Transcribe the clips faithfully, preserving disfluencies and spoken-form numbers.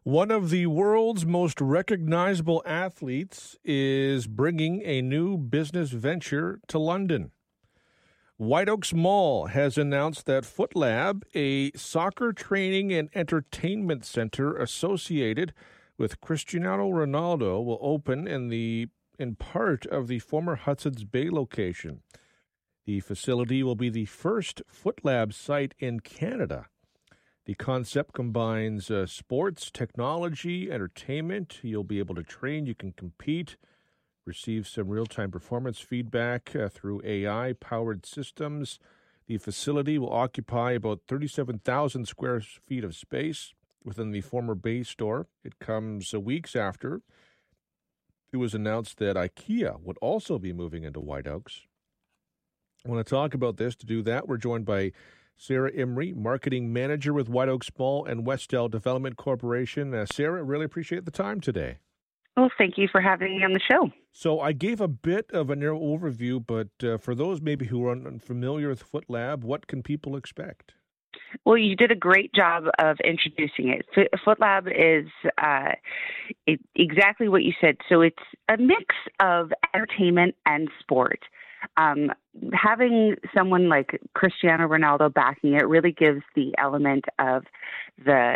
One of the world's most recognizable athletes is bringing a new business venture to London. White Oaks Mall has announced that FootLab, a soccer training and entertainment center associated with Cristiano Ronaldo, will open in the in part of the former Hudson's Bay location. The facility will be the first FootLab site in Canada. The concept combines uh, sports, technology, entertainment. You'll be able to train, you can compete, receive some real-time performance feedback uh, through A I-powered systems. The facility will occupy about thirty-seven thousand square feet of space within the former Bay store. It comes uh, weeks after it was announced that IKEA would also be moving into White Oaks. I want to talk about this. To do that, we're joined by Sarah Imrie, Marketing Manager with White Oaks Mall and Westdale Development Corporation. Uh, Sarah, really appreciate the time today. Well, thank you for having me on the show. So I gave a bit of a narrow overview, but uh, for those maybe who are unfamiliar with FootLab, what can people expect? Well, you did a great job of introducing it. FootLab is uh, it, exactly what you said. So it's a mix of entertainment and sport. Um, having someone like Cristiano Ronaldo backing it really gives the element of the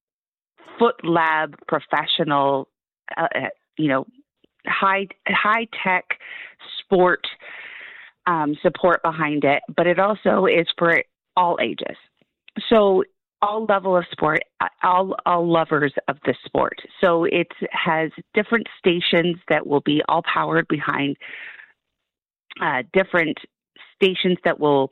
FootLab professional, uh, you know, high high tech sport um, support behind it. But it also is for all ages. So all level of sport, all all lovers of the sport. So it has different stations that will be all powered behind uh, different stations that will,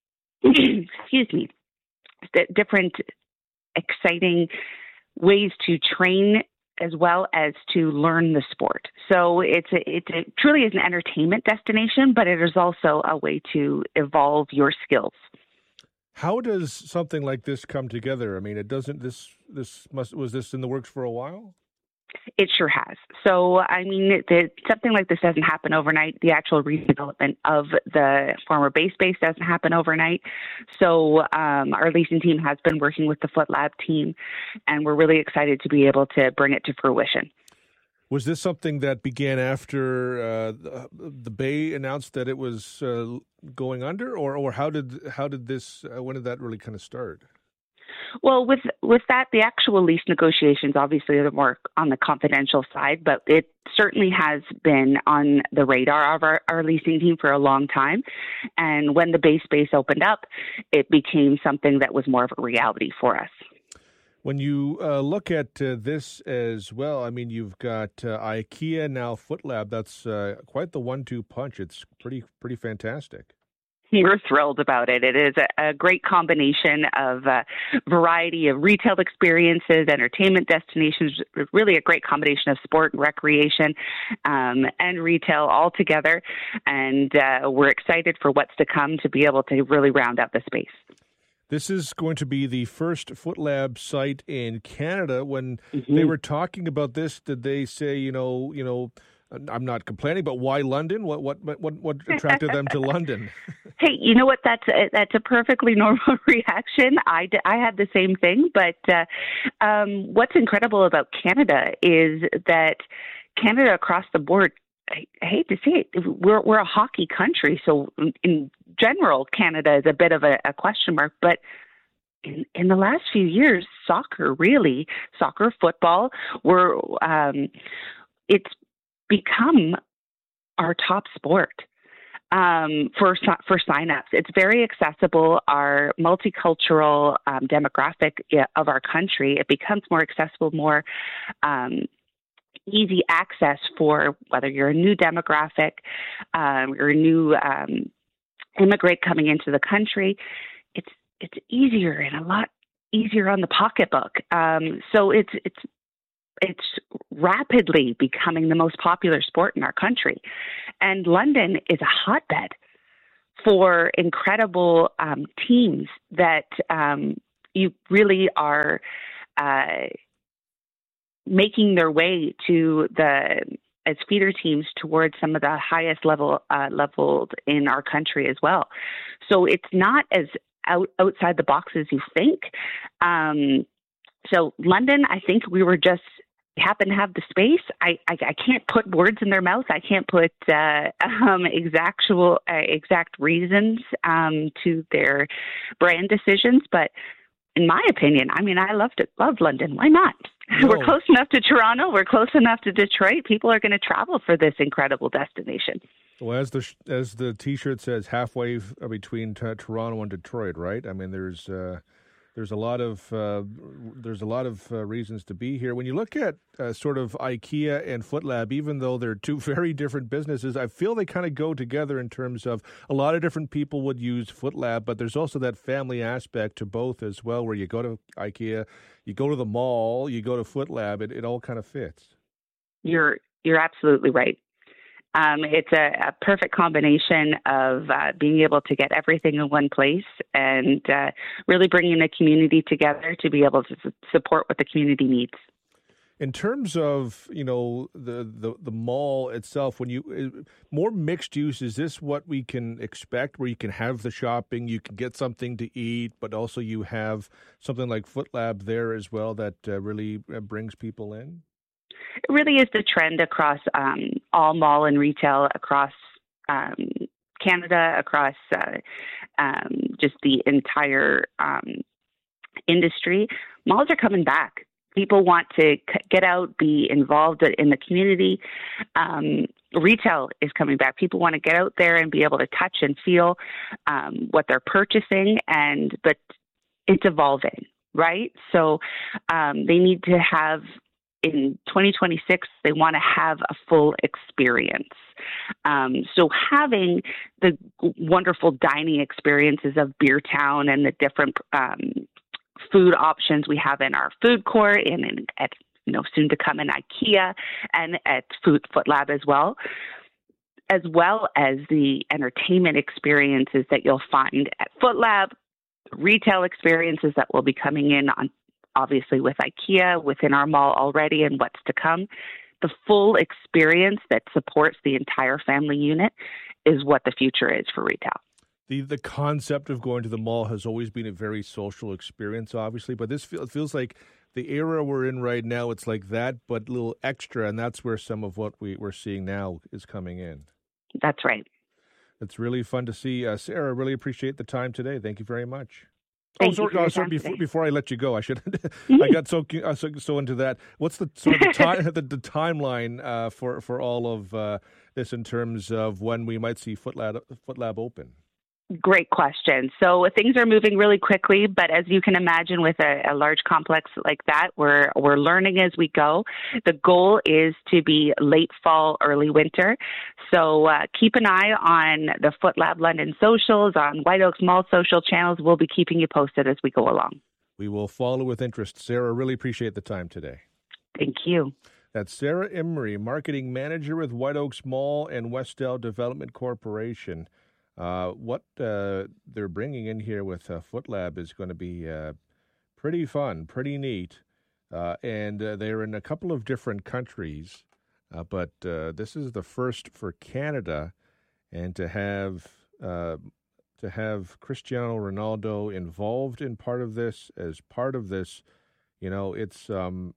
excuse me, different exciting ways to train as well as to learn the sport. So it's a, it truly is an entertainment destination, but it is also a way to evolve your skills. How does something like this come together? I mean, it doesn't, this, this must, was this in the works for a while? It sure has. So, I mean, it, it, something like this doesn't happen overnight. The actual redevelopment of the former Bay Space doesn't happen overnight. So um, our leasing team has been working with the FootLab team, and we're really excited to be able to bring it to fruition. Was this something that began after uh, the, the Bay announced that it was uh, going under, or or how did how did this uh, when did that really kind of start? Well, with with that, the actual lease negotiations obviously are more on the confidential side, but it certainly has been on the radar of our, our leasing team for a long time. And when the Bay Space opened up, it became something that was more of a reality for us. When you uh, look at uh, this as well, I mean, you've got uh, IKEA, now FootLab. That's uh, quite the one two punch. It's pretty pretty fantastic. We're thrilled about it. It is a, a great combination of a variety of retail experiences, entertainment destinations, really a great combination of sport and recreation um, and retail all together. And uh, we're excited for what's to come to be able to really round out the space. This is going to be the first FootLab site in Canada. When mm-hmm. they were talking about this, did they say, you know, you know, I'm not complaining, but why London? What what what what attracted them to London? Hey, you know what? That's a, that's a perfectly normal reaction. I, d- I had the same thing, but uh, um, what's incredible about Canada is that Canada across the board, I, I hate to say it, we're we're a hockey country, so in general, Canada is a bit of a, a question mark, but In, in the last few years, soccer, really, soccer, football, we're, um, it's become our top sport um, for for signups. It's very accessible. Our multicultural um, demographic of our country, it becomes more accessible, more um, easy access for whether you're a new demographic um, or a new um, immigrant coming into the country. It's it's easier and a lot easier on the pocketbook. Um, so it's it's it's rapidly becoming the most popular sport in our country. And London is a hotbed for incredible um, teams that um, you really are uh, making their way to the as feeder teams towards some of the highest level uh, leveled in our country as well. So it's not as out, outside the box as you think. Um, So London, I think we were just happen to have the space. I, I, I can't put words in their mouth. I can't put uh, um, exactual, uh, exact reasons um, to their brand decisions. But in my opinion, I mean, I love to love London. Why not? No. We're close enough to Toronto. We're close enough to Detroit. People are going to travel for this incredible destination. Well, as the as the T-shirt says, halfway between t- Toronto and Detroit, right? I mean, there's uh, there's a lot of uh, there's a lot of uh, reasons to be here. When you look at uh, sort of IKEA and FootLab, even though they're two very different businesses, I feel they kind of go together in terms of a lot of different people would use FootLab, but there's also that family aspect to both as well, where you go to IKEA, you go to the mall, you go to FootLab, it, it all kind of fits. You're you're absolutely right. Um, it's a, a perfect combination of uh, being able to get everything in one place and uh, really bringing the community together to be able to su- support what the community needs. In terms of, you know, the, the, the mall itself, when you more mixed use, is this what we can expect, where you can have the shopping, you can get something to eat, but also you have something like FootLab there as well that uh, really brings people in? It really is the trend across um, all mall and retail across um, Canada, across uh, um, just the entire um, industry. Malls are coming back. People want to c- get out, be involved in the community. Um, retail is coming back. People want to get out there and be able to touch and feel um, what they're purchasing, and but it's evolving, right? So um, they need to have. In twenty twenty-six, they want to have a full experience. Um, so having the wonderful dining experiences of Beer Town and the different um, food options we have in our food court and in, at, you know, soon to come in IKEA and at Food FootLab as well, as well as the entertainment experiences that you'll find at FootLab, retail experiences that will be coming in on obviously with IKEA within our mall already and what's to come. The full experience that supports the entire family unit is what the future is for retail. The the concept of going to the mall has always been a very social experience, obviously, but this feel, it feels like the era we're in right now, it's like that, but a little extra, and that's where some of what we, we're seeing now is coming in. That's right. It's really fun to see. Uh, Sarah, really appreciate the time today. Thank you very much. Thank oh, sorry, you oh, sorry before, before I let you go, I should. Mm-hmm. I got so, uh, so so into that. What's the sort of the, time, the, the timeline uh, for for all of uh, this in terms of when we might see FootLab FootLab open? Great question. So things are moving really quickly, but as you can imagine with a, a large complex like that, we're we're learning as we go. The goal is to be late fall, early winter. So uh, keep an eye on the FootLab London socials, on White Oaks Mall social channels. We'll be keeping you posted as we go along. We will follow with interest. Sarah, really appreciate the time today. Thank you. That's Sarah Imrie, Marketing Manager with White Oaks Mall and Westdale Development Corporation. Uh, what uh, they're bringing in here with uh, FootLab is going to be uh, pretty fun, pretty neat, uh, and uh, they're in a couple of different countries, uh, but uh, this is the first for Canada, and to have uh, to have Cristiano Ronaldo involved in part of this, as part of this, you know, it's um,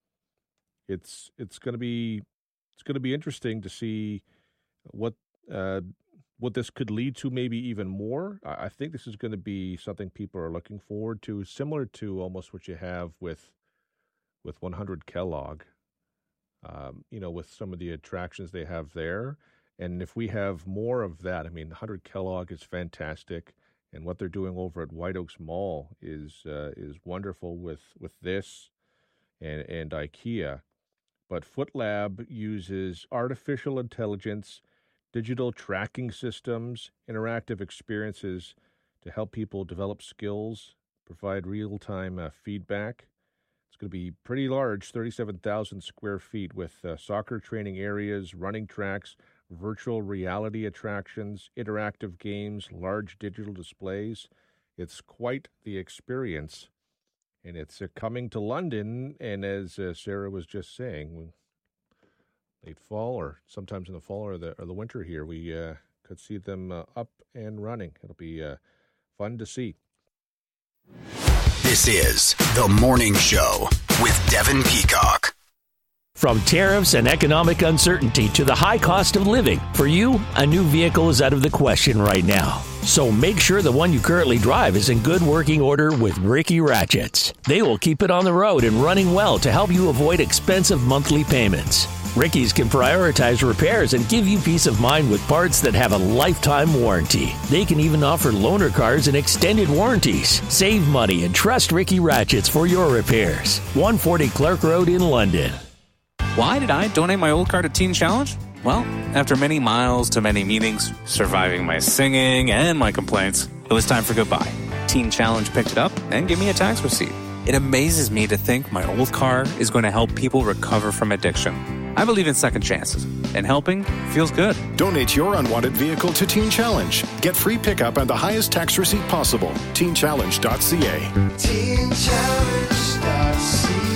it's it's going to be it's going to be interesting to see what. Uh, What this could lead to, maybe even more. I think this is going to be something people are looking forward to, similar to almost what you have with with one hundred Kellogg, um, you know, with some of the attractions they have there. And if we have more of that, I mean, one hundred Kellogg is fantastic, and what they're doing over at White Oaks Mall is uh, is wonderful with, with this and, and IKEA. But FootLab uses artificial intelligence, digital tracking systems, interactive experiences to help people develop skills, provide real-time uh, feedback. It's going to be pretty large, thirty-seven thousand square feet with uh, soccer training areas, running tracks, virtual reality attractions, interactive games, large digital displays. It's quite the experience, and it's uh, coming to London, and as uh, Sarah was just saying, late fall or sometimes in the fall or the or the winter here, we uh, could see them uh, up and running. It'll be uh, fun to see. This is The Morning Show with Devin Peacock. From tariffs and economic uncertainty to the high cost of living, for you, a new vehicle is out of the question right now. So make sure the one you currently drive is in good working order with Ricky Ratchets. They will keep it on the road and running well to help you avoid expensive monthly payments. Ricky's can prioritize repairs and give you peace of mind with parts that have a lifetime warranty. They can even offer loaner cars and extended warranties. Save money and trust Ricky Ratchets for your repairs. one forty Clark Road in London. Why did I donate my old car to Teen Challenge? Well, after many miles to many meetings, surviving my singing and my complaints, it was time for goodbye. Teen Challenge picked it up and gave me a tax receipt. It amazes me to think my old car is going to help people recover from addiction. I believe in second chances, and helping feels good. Donate your unwanted vehicle to Teen Challenge. Get free pickup and the highest tax receipt possible. teen challenge dot c a. teen challenge dot c a.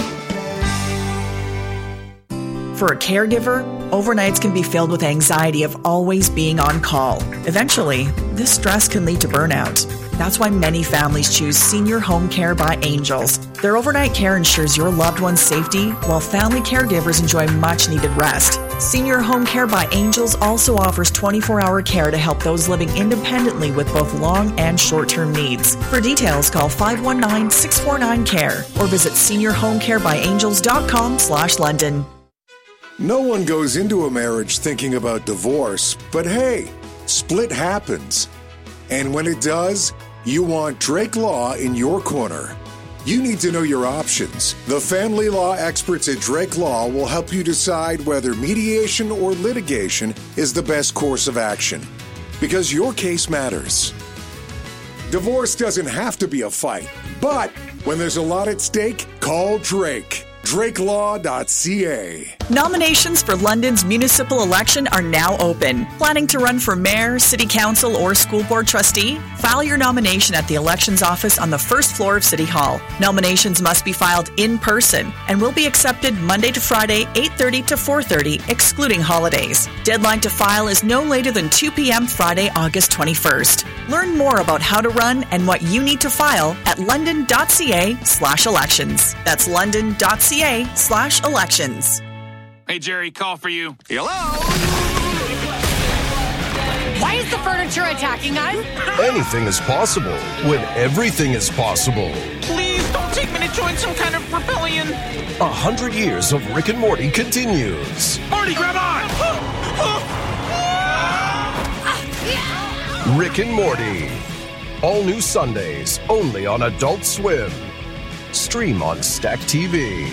For a caregiver, overnights can be filled with anxiety of always being on call. Eventually, this stress can lead to burnout. That's why many families choose Senior Home Care by Angels. Their overnight care ensures your loved one's safety, while family caregivers enjoy much-needed rest. Senior Home Care by Angels also offers twenty-four hour care to help those living independently with both long and short-term needs. For details, call five one nine, six four nine, C A R E or visit senior home care by angels dot com slash London. No one goes into a marriage thinking about divorce, but hey, split happens. And when it does, you want Drake Law in your corner. You need to know your options. The family law experts at Drake Law will help you decide whether mediation or litigation is the best course of action, because your case matters. Divorce doesn't have to be a fight, but when there's a lot at stake, call Drake. drake law dot c a. Nominations for London's municipal election are now open. Planning to run for mayor, city council, or school board trustee? File your nomination at the elections office on the first floor of City Hall. Nominations must be filed in person and will be accepted Monday to Friday, eight thirty to four thirty, excluding holidays. Deadline to file is no later than two p.m. Friday, August twenty-first. Learn more about how to run and what you need to file at london dot c a slash elections. That's london dot c a slash elections. Hey, Jerry, call for you. Hello? Why is the furniture attacking us? Anything is possible when everything is possible. Please don't take me to join some kind of rebellion. A hundred years of Rick and Morty continues. Morty, grab on! Rick and Morty. All new Sundays, only on Adult Swim. Stream on Stack T V.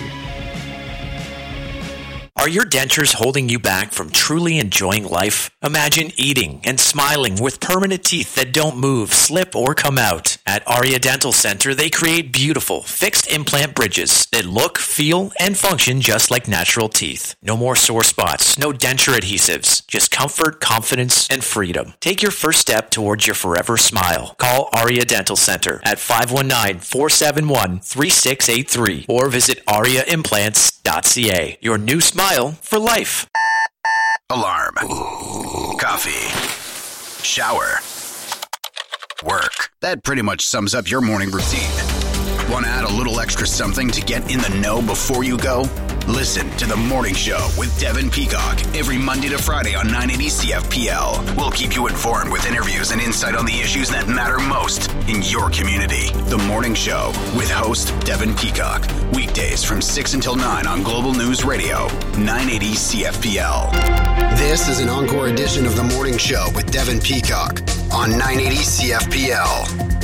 Are your dentures holding you back from truly enjoying life? Imagine eating and smiling with permanent teeth that don't move, slip, or come out. At Aria Dental Center, they create beautiful, fixed implant bridges that look, feel, and function just like natural teeth. No more sore spots, no denture adhesives, just comfort, confidence, and freedom. Take your first step towards your forever smile. Call Aria Dental Center at five one nine, four seven one, three six eight three or visit aria implants dot c a. Your new smile for life. Alarm. Coffee. Shower. Work. That pretty much sums up your morning routine. Want to add a little extra something to get in the know before you go? Listen to The Morning Show with Devin Peacock every Monday to Friday on nine eighty C F P L. We'll keep you informed with interviews and insight on the issues that matter most in your community. The Morning Show with host Devin Peacock. Weekdays from six until nine on Global News Radio, nine eighty C F P L. This is an encore edition of The Morning Show with Devin Peacock on nine eighty C F P L.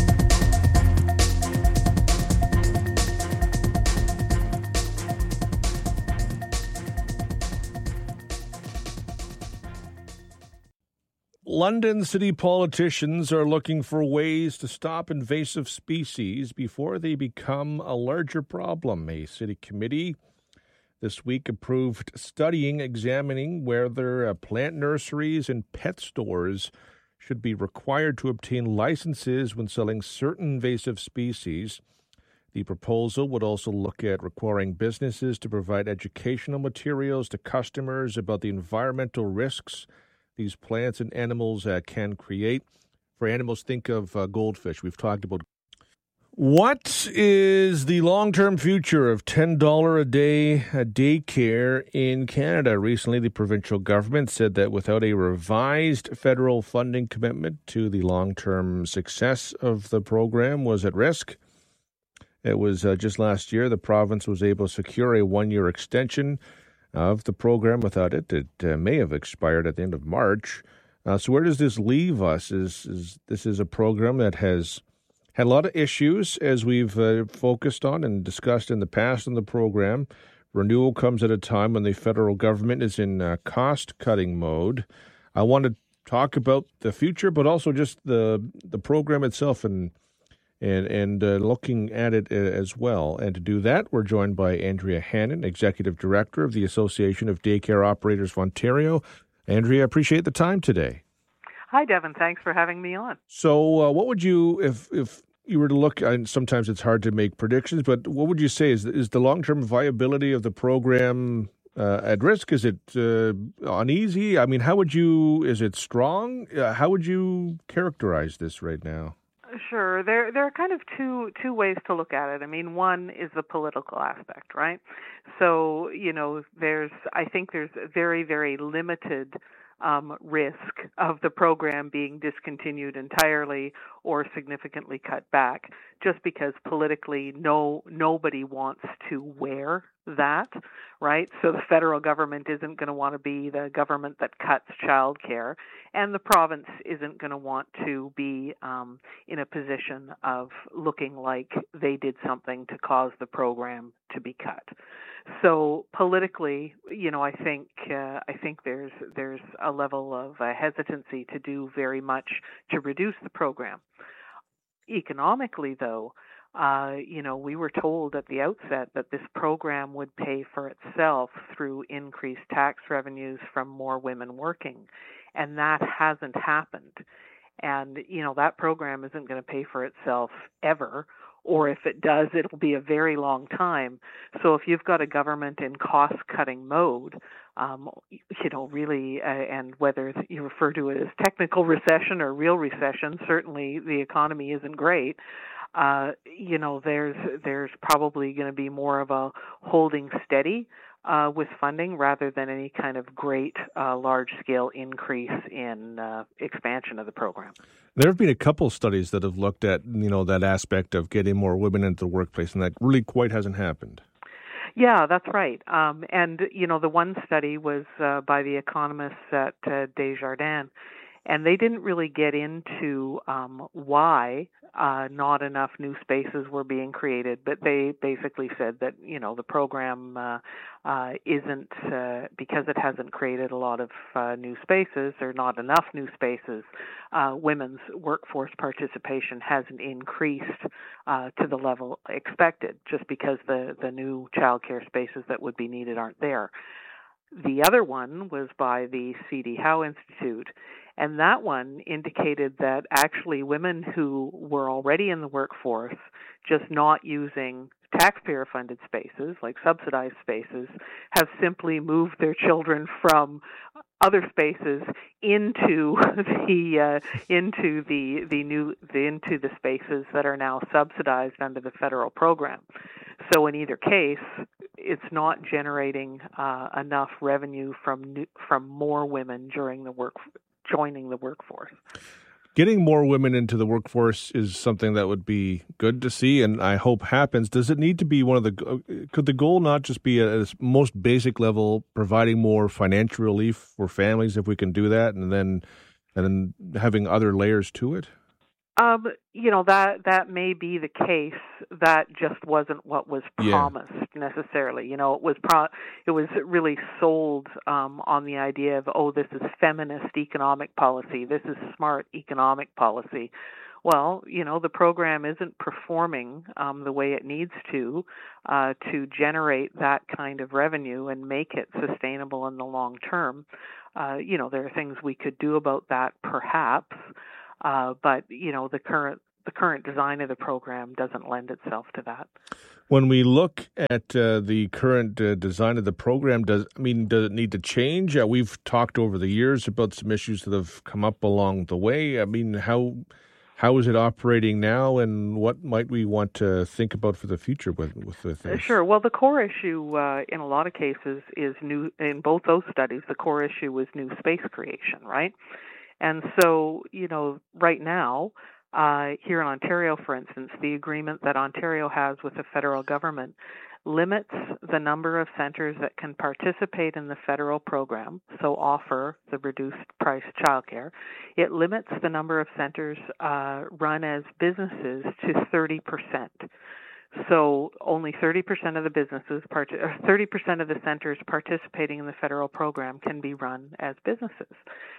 London city politicians are looking for ways to stop invasive species before they become a larger problem. A city committee this week approved studying, examining whether uh, plant nurseries and pet stores should be required to obtain licenses when selling certain invasive species. The proposal would also look at requiring businesses to provide educational materials to customers about the environmental risks these plants and animals uh, can create. For animals, think of uh, goldfish. We've talked about. What is the long-term future of ten dollars a day daycare in Canada? Recently, the provincial government said that without a revised federal funding commitment to the long-term success of the program was at risk. It was uh, just last year the province was able to secure a one-year extension of the program. Without it, it uh, may have expired at the end of March. Uh, so where does this leave us? Is, is this is a program that has had a lot of issues, as we've uh, focused on and discussed in the past in the program. Renewal comes at a time when the federal government is in uh, cost-cutting mode. I want to talk about the future, but also just the the program itself and and and uh, looking at it as well. And to do that, we're joined by Andrea Hannon, Executive Director of the Association of Daycare Operators of Ontario. Andrea, I appreciate the time today. Hi, Devin. Thanks for having me on. So uh, what would you, if if you were to look, and sometimes it's hard to make predictions, but what would you say is is the long-term viability of the program uh, at risk? Is it uh, uneasy? I mean, how would you, is it strong? Uh, how would you characterize this right now? Sure. There there are kind of two two ways to look at it. I mean, one is the political aspect, right? So, you know, there's, I think there's very, very limited Um, risk of the program being discontinued entirely or significantly cut back, just because politically no nobody wants to wear that, right? So the federal government isn't going to want to be the government that cuts childcare, and the province isn't going to want to be um, in a position of looking like they did something to cause the program to be cut. So politically, you know, I think uh, I think there's there's a level of uh, hesitancy to do very much to reduce the program. Economically, though, uh, you know, we were told at the outset that this program would pay for itself through increased tax revenues from more women working, and that hasn't happened. And you know, that program isn't going to pay for itself ever. Or if it does, it'll be a very long time. So if you've got a government in cost-cutting mode, um, you know, really, uh, and whether you refer to it as technical recession or real recession, certainly the economy isn't great. Uh, you know, there's there's probably going to be more of a holding steady uh, with funding rather than any kind of great uh, large-scale increase in uh, expansion of the program. There have been a couple studies that have looked at, you know, that aspect of getting more women into the workplace, and that really quite hasn't happened. Yeah, that's right. Um, and, you know, the one study was uh, by the economists at uh, Desjardins, and they didn't really get into um, why uh, not enough new spaces were being created, but they basically said that, you know, the program uh, uh, isn't, uh, because it hasn't created a lot of uh, new spaces or not enough new spaces, uh, women's workforce participation hasn't increased uh, to the level expected just because the, the new childcare spaces that would be needed aren't there. The other one was by the C D Howe Institute, and that one indicated that actually women who were already in the workforce, just not using taxpayer-funded spaces, like subsidized spaces, have simply moved their children from other spaces into the uh, into the the new the, into the spaces that are now subsidized under the federal program. So in either case, it's not generating uh, enough revenue from new, from more women during the work joining the workforce. Getting more women into the workforce is something that would be good to see, and I hope happens. Does it need to be one of the? Could the goal not just be at its most basic level, providing more financial relief for families if we can do that, and then and then having other layers to it? Um, you know, that that may be the case. That just wasn't what was promised yeah. necessarily. You know, it was pro- it was really sold um, on the idea of, oh, this is feminist economic policy. This is smart economic policy. Well, you know, the program isn't performing um, the way it needs to uh, to generate that kind of revenue and make it sustainable in the long term. Uh, you know, there are things we could do about that, perhaps. Uh, but, you know, the current the current design of the program doesn't lend itself to that. When we look at uh, the current uh, design of the program, does I mean, does it need to change? Uh, we've talked over the years about some issues that have come up along the way. I mean, how How is it operating now, and what might we want to think about for the future with, with this? Uh, sure. Well, the core issue uh, in a lot of cases is new. In both those studies, the core issue was new space creation, right? And so, you know, right now, uh, here in Ontario, for instance, the agreement that Ontario has with the federal government limits the number of centres that can participate in the federal program, so offer the reduced price childcare. It limits the number of centres uh, run as businesses to thirty percent. So only thirty percent of the businesses, part- or thirty percent of the centres participating in the federal program can be run as businesses.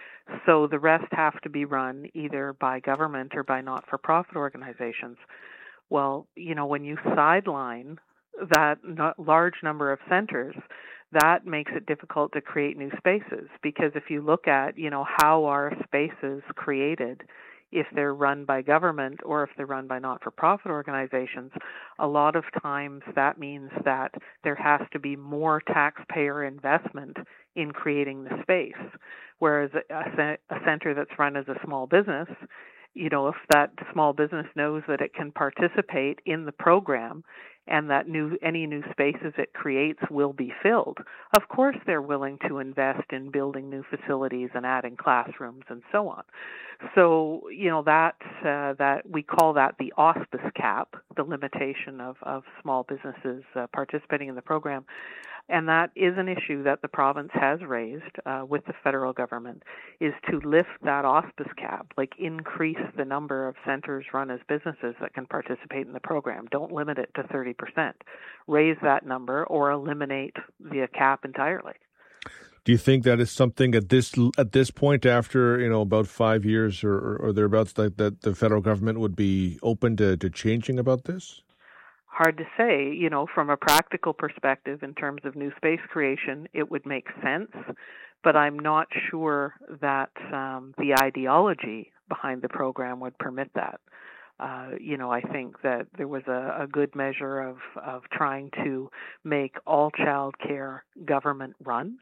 So the rest have to be run either by government or by not-for-profit organizations. Well, you know, when you sideline that large number of centers, that makes it difficult to create new spaces, because if you look at, you know, how are spaces created if they're run by government or if they're run by not-for-profit organizations, a lot of times that means that there has to be more taxpayer investment in creating the space, whereas a, a center that's run as a small business, you know, if that small business knows that it can participate in the program and that new any new spaces it creates will be filled, of course they're willing to invest in building new facilities and adding classrooms and so on. So, you know, that uh, that we call that the auspice cap, the limitation of, of small businesses uh, participating in the program. And that is an issue that the province has raised uh, with the federal government, is to lift that auspice cap, like increase the number of centers run as businesses that can participate in the program. Don't limit it to thirty percent. Raise that number or eliminate the cap entirely. Do you think that is something at this at this point, after, you know, about five years or, or, or thereabouts, that, that the federal government would be open to, to changing about this? Hard to say. You know, from a practical perspective, in terms of new space creation, it would make sense, but I'm not sure that um, the ideology behind the program would permit that. Uh, you know, I think that there was a, a good measure of, of trying to make all child care government run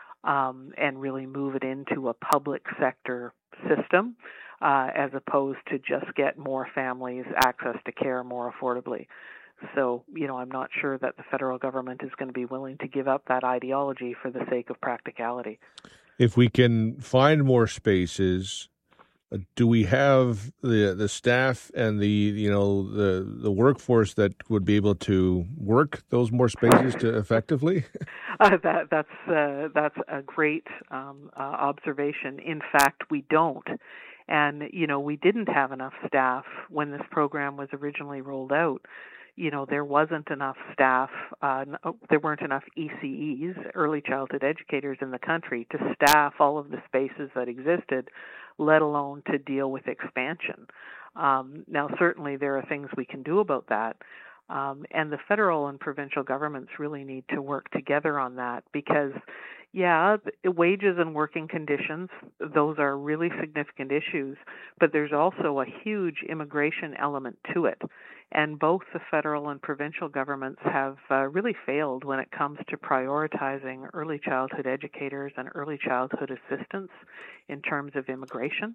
um, and really move it into a public sector system uh, as opposed to just get more families access to care more affordably. So, you know, I'm not sure that the federal government is going to be willing to give up that ideology for the sake of practicality. If we can find more spaces, uh, do we have the the staff and the, you know, the the workforce that would be able to work those more spaces to effectively? uh, that that's uh, that's a great um, uh, observation. In fact, we don't. And, you know, we didn't have enough staff when this program was originally rolled out. You know, there wasn't enough staff, uh, there weren't enough E C Es, early childhood educators in the country, to staff all of the spaces that existed, let alone to deal with expansion. Um, now, certainly there are things we can do about that, um, and the federal and provincial governments really need to work together on that, because, yeah, wages and working conditions, those are really significant issues, but there's also a huge immigration element to it. And both the federal and provincial governments have uh, really failed when it comes to prioritizing early childhood educators and early childhood assistance in terms of immigration.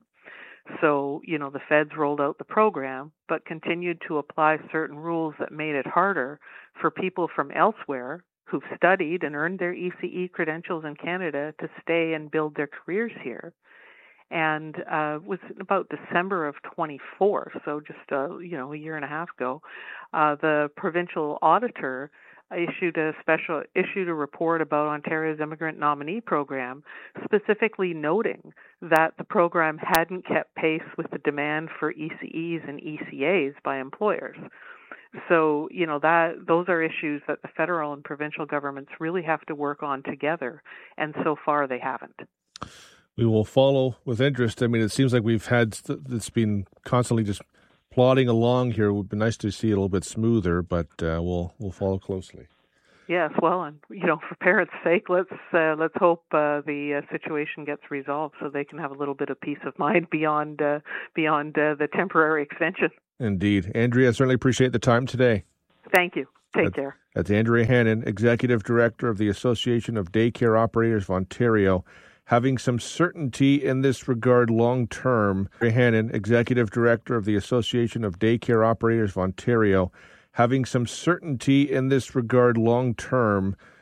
So, you know, the feds rolled out the program, but continued to apply certain rules that made it harder for people from elsewhere who've studied and earned their E C E credentials in Canada to stay and build their careers here. And uh, it was about December of twenty-four, so just uh, you know a year and a half ago, uh, the provincial auditor issued a special issued a report about Ontario's immigrant nominee program, specifically noting that the program hadn't kept pace with the demand for E C Es and E C As by employers. So, you know, that those are issues that the federal and provincial governments really have to work on together, and so far they haven't. We will follow with interest. I mean, it seems like we've had it's been constantly just plodding along here. It would be nice to see it a little bit smoother, but uh, we'll we'll follow closely. Yes, well, and you know, for parents' sake, let's uh, let's hope uh, the uh, situation gets resolved so they can have a little bit of peace of mind beyond uh, beyond uh, the temporary extension. Indeed, Andrea, I certainly appreciate the time today. Thank you. Take that's, care. That's Andrea Hannon, Executive Director of the Association of Daycare Operators of Ontario. having some certainty in this regard long term. Gary Hannon, Executive Director of the Association of Daycare Operators of Ontario, having some certainty in this regard long term.